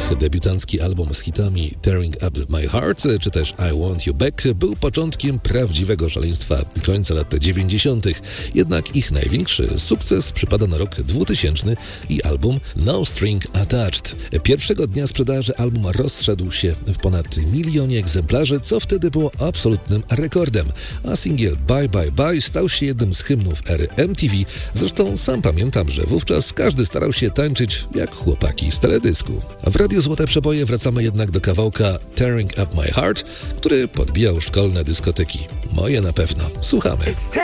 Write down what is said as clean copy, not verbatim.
Ich debiutancki album z hitami Tearing Up My Heart czy też I Want You Back był początkiem prawdziwego szaleństwa końca lat 90. Jednak ich największy sukces przypada na rok 2000 i album No String Attached. Pierwszego dnia sprzedaży album rozszedł się w ponad 1 milionie egzemplarzy, co wtedy było absolutnym rekordem, a singiel Bye Bye Bye stał się jednym z hymnów ery MTV. Zresztą sam pamiętam, że wówczas każdy starał się tańczyć jak chłopaki z teledysku. W Radiu Złote Przeboje wracamy jednak do kawałka Tearing Up My Heart, który podbijał szkolne dyskoteki. Moje na pewno. Słuchamy.